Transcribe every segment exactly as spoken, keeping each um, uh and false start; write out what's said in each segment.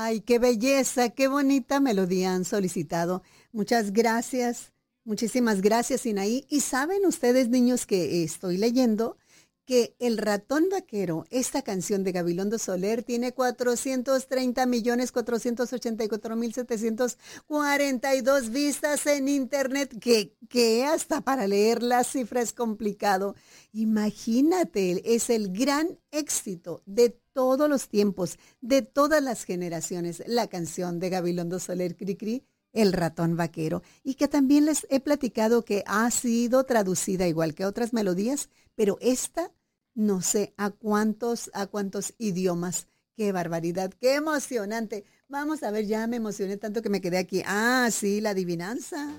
Ay, qué belleza, qué bonita melodía han solicitado. Muchas gracias, muchísimas gracias, Sinaí. Y saben ustedes, niños, que estoy leyendo que El Ratón Vaquero, esta canción de Gabilondo Soler, tiene cuatrocientos treinta millones cuatrocientos ochenta y cuatro mil setecientos cuarenta y dos vistas en internet, que, que hasta para leer las cifras es complicado. Imagínate, es el gran éxito de todos los tiempos, de todas las generaciones, la canción de Gabilondo Soler Cricri, El Ratón Vaquero, y que también les he platicado que ha sido traducida igual que otras melodías, pero esta no sé a cuántos, a cuántos idiomas. Qué barbaridad, qué emocionante. Vamos a ver, ya me emocioné tanto que me quedé aquí. Ah, sí, la adivinanza.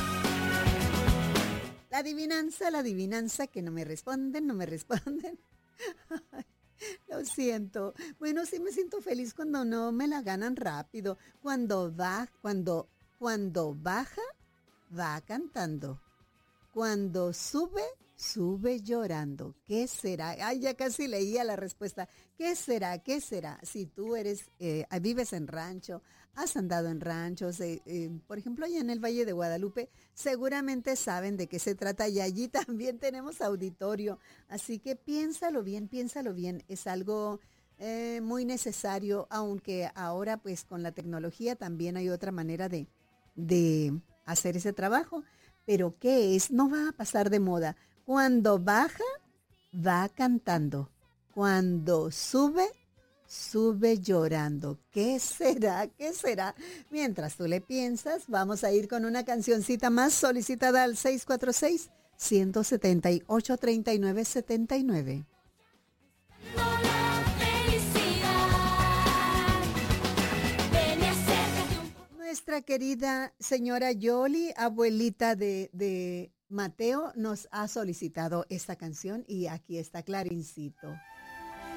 La adivinanza, la adivinanza, que no me responden, no me responden. Lo siento. Bueno, sí me siento feliz cuando no me la ganan rápido. Cuando va, cuando, cuando baja, va cantando. Cuando sube, sube llorando. ¿Qué será? Ay, ya casi leía la respuesta. ¿Qué será? ¿Qué será? Si tú eres, eh, vives en rancho, has andado en ranchos, eh, eh, por ejemplo, allá en el Valle de Guadalupe, seguramente saben de qué se trata y allí también tenemos auditorio. Así que piénsalo bien, piénsalo bien. Es algo eh, muy necesario, aunque ahora pues con la tecnología también hay otra manera de, de hacer ese trabajo. Pero ¿qué es? No va a pasar de moda. Cuando baja, va cantando. Cuando sube, sube llorando. ¿Qué será? ¿Qué será? Mientras tú le piensas, vamos a ir con una cancioncita más solicitada al seis cuatro seis, uno siete ocho, tres nueve siete nueve. Nuestra querida señora Yoli, abuelita de, de Mateo, nos ha solicitado esta canción y aquí está Clarincito.